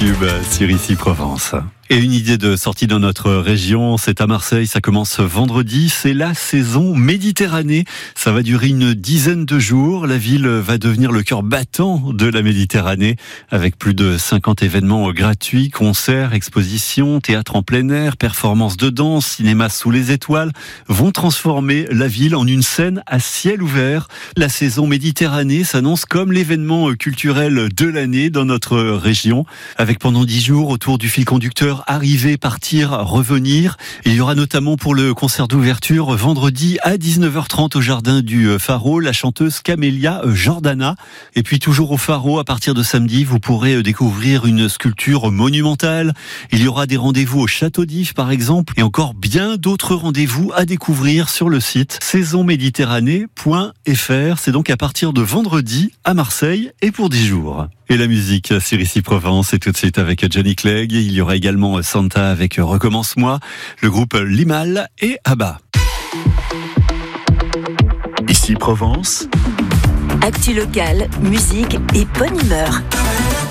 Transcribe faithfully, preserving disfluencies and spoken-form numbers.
tube sur Ici Provence. Et une idée de sortie dans notre région, c'est à Marseille, ça commence vendredi, c'est la saison Méditerranée. Ça va durer une dizaine de jours, la ville va devenir le cœur battant de la Méditerranée, avec plus de cinquante événements gratuits, concerts, expositions, théâtre en plein air, performances de danse, cinéma sous les étoiles, vont transformer la ville en une scène à ciel ouvert. La saison Méditerranée s'annonce comme l'événement culturel de l'année dans notre région, avec pendant dix jours autour du fil conducteur arriver, partir, revenir. Il y aura notamment pour le concert d'ouverture vendredi à dix-neuf heures trente au jardin du Pharo, la chanteuse Camélia Jordana. Et puis toujours au Pharo, à partir de samedi, vous pourrez découvrir une sculpture monumentale. Il y aura des rendez-vous au Château d'If par exemple, et encore bien d'autres rendez-vous à découvrir sur le site saison méditerranée point f r. C'est donc à partir de vendredi à Marseille et pour dix jours. Et la musique sur Ici Provence, et tout de suite avec Johnny Clegg. Il y aura également Santa avec Recommence-moi, le groupe Limal et Abba. Ici Provence. Actu locale, musique et bonne humeur.